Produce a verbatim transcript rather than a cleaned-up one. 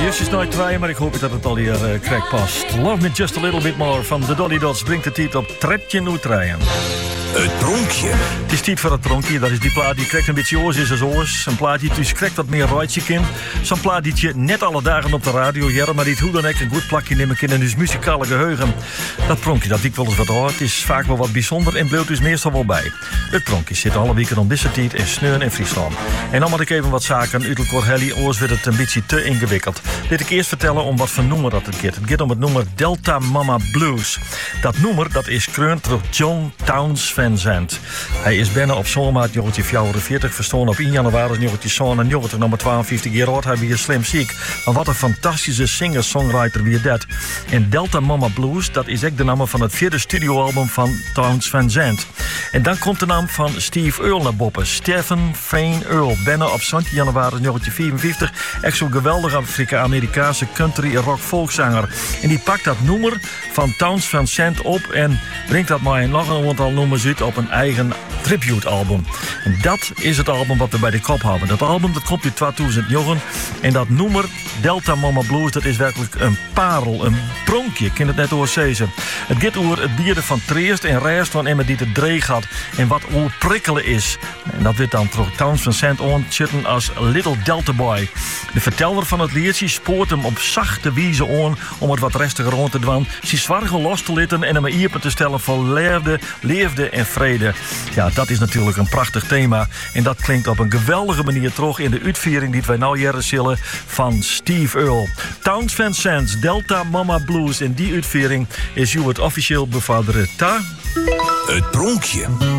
Eerst is nooit twee, maar ik hoop dat het al hier uh, correct past. Love Me Just a Little Bit More van de Dolly Dots brengt de titel op Tredje nu treien. Het pronkje. Het is tijd voor het pronkje. Dat is die plaat die krijgt een beetje oors is als oors. Een plaat die dus krijgt wat meer ruitje in. Zo'n plaat die je net alle dagen op de radio jaren, maar die het hoe dan ook een goed plakje nemen in dus muzikale geheugen. Dat pronkje, dat ik wel eens wat hoor. Het is vaak wel wat bijzonder en bleef dus meestal wel bij. Het pronkje zit alle weken om deze tijd in Sneun en Friesland. En dan moet ik even wat zaken uit elkaar hellen. Oors werd het een beetje te ingewikkeld. Dit ik eerst vertellen om wat voor noemer dat het gaat. Het gaat om het nummer Delta Mama Blues. Dat nummer dat is kreund door John Townes Van Zandt. Hij is binnen op zomermaand negentien vierenveertig verstoren op één januari negentien zevenennegentig, nummer tweeënvijftig jaar oud. Hij was slim ziek. Maar wat een fantastische singer-songwriter wie dat. En Delta Mama Blues, dat is ook de naam van het vierde studioalbum van Townes Van Zandt. En dan komt de naam van Steve Earle naar boven. Stephen Fane Earle. Binnen op zeventien januari negentien vierenvijftig. Echt zo'n geweldige Afrika-Amerikaanse country- en rock-volkszanger. En die pakt dat nummer van Townes Van Zandt op en brengt dat maar nog een aantal nummers uit op een eigen tribute-album. En dat is het album wat we bij de kop houden. Dat album dat komt in tweeduizend negen en dat nummer Delta Mama Blues, dat is werkelijk een parel, een pronkje. Ik kan het net oorzezen. Het gaat over het bieren van Treest en Rijst van Emma die te dreig had en wat prikkelen is. En dat werd dan door Townes Van Zandt ontzitten als Little Delta Boy. De verteller van het liedje spoort hem op zachte wijze aan om het wat rustiger rond te dwan, zijn zwargel los te litten en hem iepen te stellen voor leefde, leefde en vrede. Ja, dat is natuurlijk een prachtig thema en dat klinkt op een geweldige manier terug in de uitviering die wij nou jaren zullen van Steve Earle. Townes Van Zandt, Delta Mama Blues, en die uitviering is u het officieel bevorderen. Ta? Het pronkje.